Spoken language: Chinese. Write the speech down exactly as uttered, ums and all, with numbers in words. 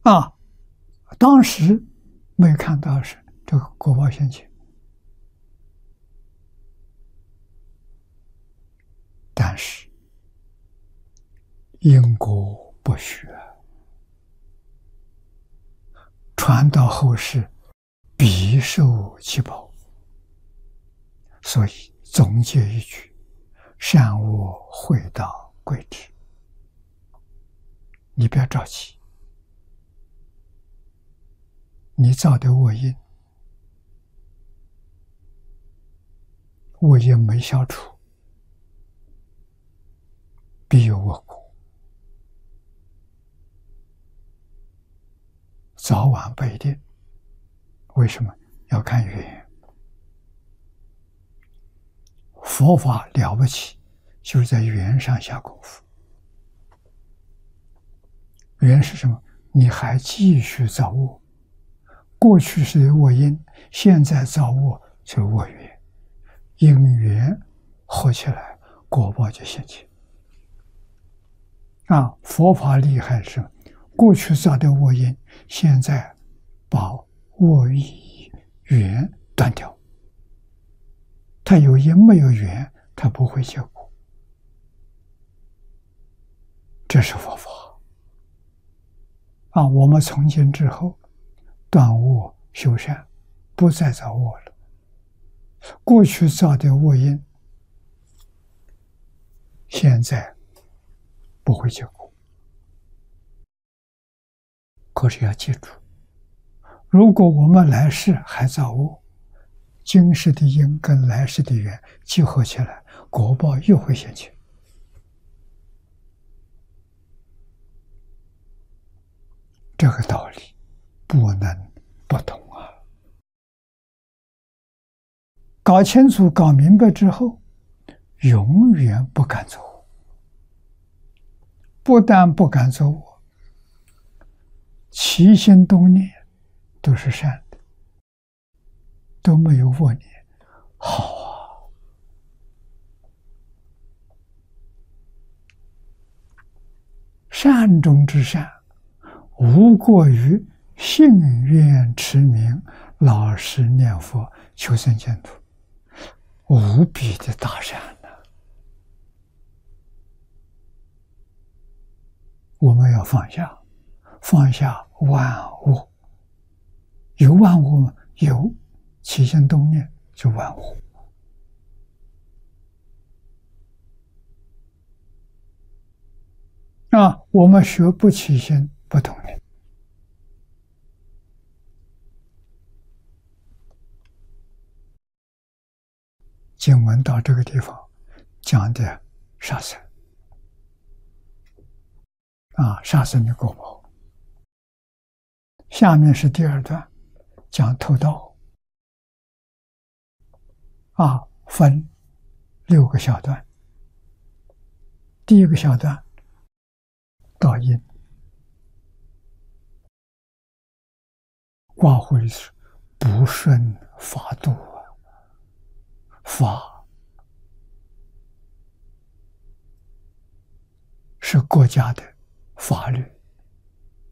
啊，当时没有看到是这个果报现前，但是因果不学，传到后世必受其报。所以总结一句：善恶会到归之。你不要着急，你造的恶因，恶因没消除，必有恶果，早晚不一定。为什么？要看缘。佛法了不起，就是在缘上下功夫。缘是什么？你还继续造恶，过去是恶因，现在造恶是恶缘，因缘合起来，果报就现前。啊，佛法厉害是，过去造的恶因，现在把恶意缘断掉。它有因没有缘，它不会结果。这是佛法。啊，我们从今之后断恶修善，不再造恶了。过去造的恶因，现在不会结果。可是要记住，如果我们来世还造恶，今世的因跟来世的缘结合起来，果报又会现前。这个道理不能不懂啊！搞清楚、搞明白之后，永远不敢走恶。不但不敢走恶，起心动念都是善的，都没有恶念。好啊！善中之善，无过于信愿持名、老实念佛、求生净土，无比的大善呢、啊！我们要放下，放下万物。有万物吗？有，起心动念就万物。啊，我们学不起心不动念。经文到这个地方讲的杀生啊，杀生的果报。下面是第二段，讲偷盗啊，分六个小段。第一个小段，盗因，挂乎于是不顺法度啊，法是国家的法律，